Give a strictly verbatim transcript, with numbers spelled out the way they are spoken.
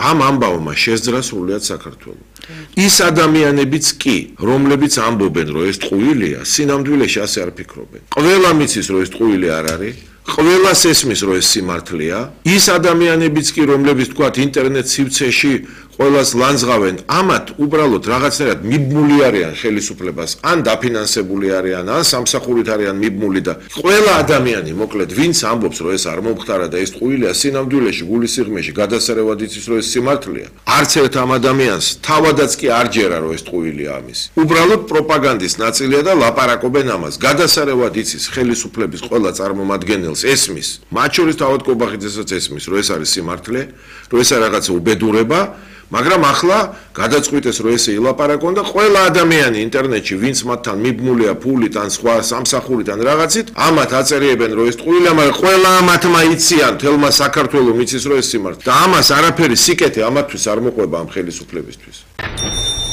ამ ამბავმა შეძრა სრულიად საქართველო. ის ადამიანებიც კი, რომლებიც ამბობენ, რომ ეს ტყუილია, სინამდვილეში ასე არ ფიქრობენ. ყველა მიცის, რომ ეს ტყუილი არ არის. ყველას ესმის, რომ ეს სიმართლეა. ის ადამიანებიც კი, რომლებიც თქვათ ინტერნეტ სივრცეში ყველას ლანძღავენ, ამათ უბრალოდ რაღაცნაირად მიბმული არიან ხელისუფლებას, ან დაფინანსებული არიან, ან სამსახურით არიან მიბმული და ყველა ადამიანი, მოკლედ, ვინც ამბობს, რომ ეს არ მომხდარა და ეს ტყუილია, სინამდვილეში გულისიღმეში გადასარევად იცის, რომ ეს სიმართლეა. არც ერთ ამ ადამიანს თავადაც კი არ ჯერა, რომ ეს ტყუილია ამის. უბრალოდ პროპაგანდის ნაწილია და ლაპარაკობენ ამას. გადასარევად იცის ხელისუფლების ყველა წარმომადგენელს ესმის, მათ შორის თავად კობახიძესაც ესმის, რომ ეს არის სიმართლე, რომ ეს არის რაღაცა უბედურება. მაგრამ ახლა გადაწყვიტეს, რომ ესე ილაპარაკონ და ყველა ადამიანი ინტერნეტში, ვინც მათთან მიბმულია ფულით ან სხვა სამსახურით ან რაღაცით, ამათ აწერიებენ, რომ ეს ტყუილია, მაგრამ ყველა ამათმა იციან, თელმა საქართველოს იცის, რომ ეს სიმართლე. და ამას არაფერი სიკეთე ამათთვის არ მოყვება ამ ხელისუფლებისთვის.